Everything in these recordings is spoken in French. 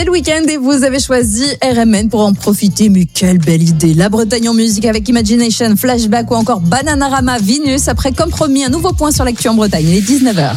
le week-end et vous avez choisi RMN pour en profiter. Mais quelle belle idée! La Bretagne en musique avec Imagination, Flashback ou encore Bananarama, Venus. Après, comme promis, un nouveau point sur l'actu en Bretagne. Il est 19h.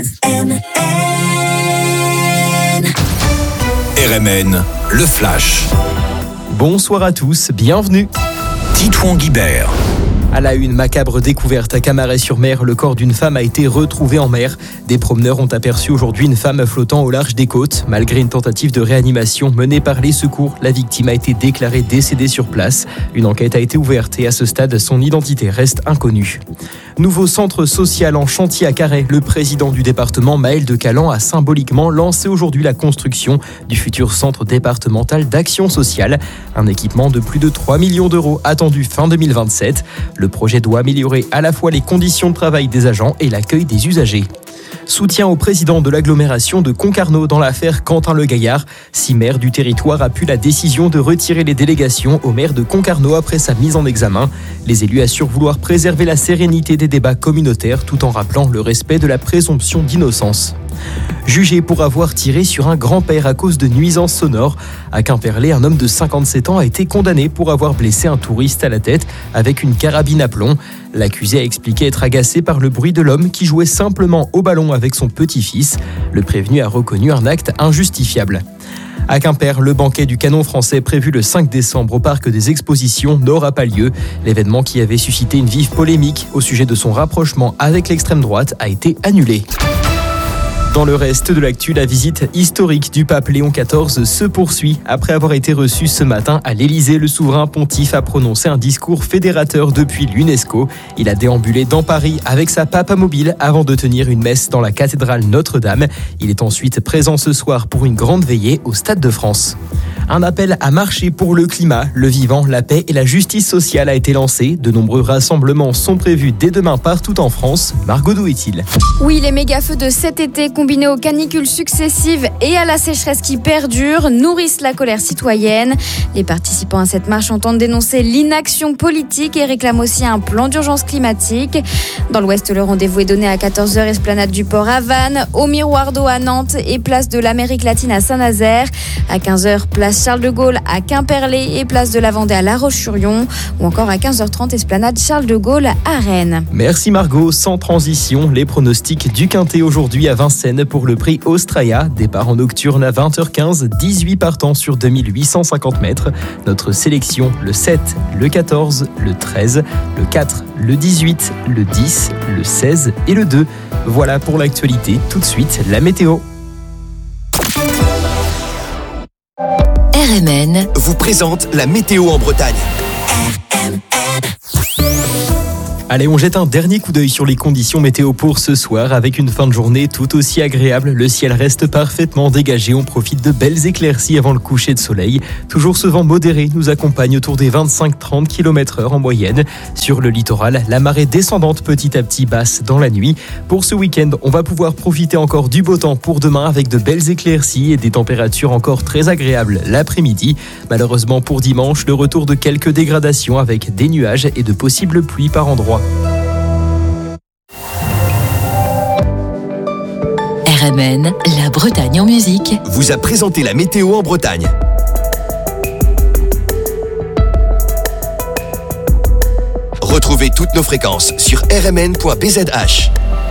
RMN, le Flash. Bonsoir à tous, bienvenue. Titouan Guibert. À la une, macabre découverte à Camaret-sur-Mer, le corps d'une femme a été retrouvé en mer. Des promeneurs ont aperçu aujourd'hui une femme flottant au large des côtes. Malgré une tentative de réanimation menée par les secours, la victime a été déclarée décédée sur place. Une enquête a été ouverte et à ce stade, son identité reste inconnue. Nouveau centre social en chantier à Carhaix. Le président du département, Maël de Calan, a symboliquement lancé aujourd'hui la construction du futur centre départemental d'action sociale. Un équipement de plus de 3 millions d'euros attendu fin 2027. Le projet doit améliorer à la fois les conditions de travail des agents et l'accueil des usagers. Soutien au président de l'agglomération de Concarneau dans l'affaire Quentin Le Gaillard. 6 maires du territoire appuient la décision de retirer les délégations au maire de Concarneau après sa mise en examen. Les élus assurent vouloir préserver la sérénité des débats communautaires tout en rappelant le respect de la présomption d'innocence. Jugé pour avoir tiré sur un grand-père à cause de nuisances sonores, à Quimperlé, un homme de 57 ans a été condamné pour avoir blessé un touriste à la tête avec une carabine à plomb. L'accusé a expliqué être agacé par le bruit de l'homme qui jouait simplement au ballon avec son petit-fils. Le prévenu a reconnu un acte injustifiable. À Quimper, le banquet du canon français prévu le 5 décembre au parc des expositions n'aura pas lieu. L'événement qui avait suscité une vive polémique au sujet de son rapprochement avec l'extrême droite a été annulé. Dans le reste de l'actu, la visite historique du pape Léon XIV se poursuit. Après avoir été reçu ce matin à l'Élysée, le souverain pontife a prononcé un discours fédérateur depuis l'UNESCO. Il a déambulé dans Paris avec sa papa mobile avant de tenir une messe dans la cathédrale Notre-Dame. Il est ensuite présent ce soir pour une grande veillée au Stade de France. Un appel à marcher pour le climat, le vivant, la paix et la justice sociale a été lancé. De nombreux rassemblements sont prévus dès demain partout en France. Margot, d'où est-il ? Oui, les méga-feux de cet été, combinés aux canicules successives et à la sécheresse qui perdure, nourrissent la colère citoyenne. Les participants à cette marche entendent dénoncer l'inaction politique et réclament aussi un plan d'urgence climatique. Dans l'Ouest, le rendez-vous est donné à 14h, esplanade du Port à Vannes, au Miroir d'eau à Nantes et place de l'Amérique latine à Saint-Nazaire. À 15h, place Charles de Gaulle à Quimperlé et place de la Vendée à La Roche-sur-Yon. Ou encore à 15h30, esplanade Charles de Gaulle à Rennes. Merci Margot. Sans transition, les pronostics du Quintet aujourd'hui à Vincennes pour le prix Australia. Départ en nocturne à 20h15, 18 partants sur 2850 mètres. Notre sélection, le 7, le 14, le 13, le 4, le 18, le 10, le 16 et le 2. Voilà pour l'actualité. Tout de suite, la météo. RMN vous présente la météo en Bretagne. Allez, on jette un dernier coup d'œil sur les conditions météo pour ce soir avec une fin de journée tout aussi agréable. Le ciel reste parfaitement dégagé. On profite de belles éclaircies avant le coucher de soleil. Toujours ce vent modéré nous accompagne autour des 25-30 km/h en moyenne. Sur le littoral, la marée descendante petit à petit basse dans la nuit. Pour ce week-end, on va pouvoir profiter encore du beau temps pour demain avec de belles éclaircies et des températures encore très agréables l'après-midi. Malheureusement pour dimanche, le retour de quelques dégradations avec des nuages et de possibles pluies par endroits. RMN, la Bretagne en musique, vous a présenté la météo en Bretagne. Retrouvez toutes nos fréquences sur rmn.bzh.